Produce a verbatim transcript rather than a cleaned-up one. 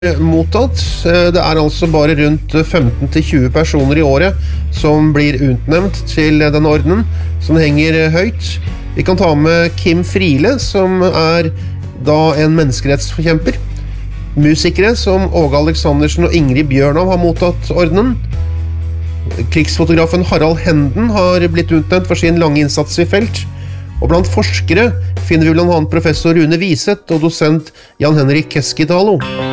mottatt. Det er altså bare rundt femten til tjue personer i året som blir utnevnt til denne ordenen, som henger høyt. Vi kan ta med Kim Friele, som er da en menneskerettsforkjemper. Musikere som Åge Aleksandersen og Ingrid Bjørnov har mottatt ordenen. Krigsfotografen Harald Henden har blitt utnevnt for sin lange innsats i felt. Og blant forskere finner vi blant annet professor Rune Wiseth og dosent Jan Henrik Keskitalo.